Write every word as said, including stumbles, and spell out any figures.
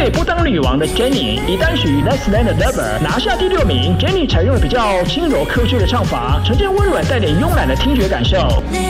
对不当女王的 Jennie 以单曲 Less Than a Lover 拿下第六名。Jennie 采用了比较轻柔科学的唱法，呈现温软带点慵懒的听觉感受。